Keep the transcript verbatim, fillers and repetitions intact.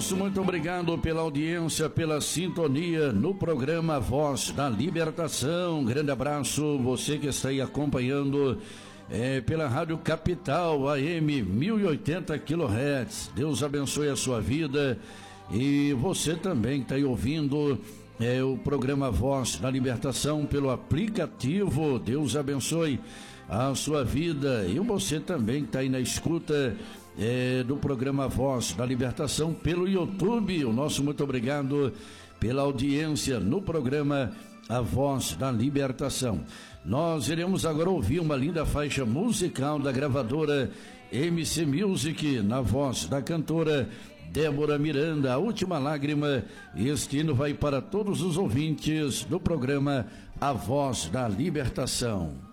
Nosso muito obrigado pela audiência, pela sintonia no programa Voz da Libertação. Um grande abraço, você que está aí acompanhando é, pela Rádio Capital, A M mil e oitenta quilohertz. Deus abençoe a sua vida. E você também está aí ouvindo é, o programa Voz da Libertação pelo aplicativo. Deus abençoe a sua vida. E você também está aí na escuta É, do programa Voz da Libertação pelo YouTube. O nosso muito obrigado pela audiência no programa A Voz da Libertação. Nós iremos agora ouvir uma linda faixa musical da gravadora M C Music, na voz da cantora Débora Miranda, A Última Lágrima. Este hino vai para todos os ouvintes do programa A Voz da Libertação.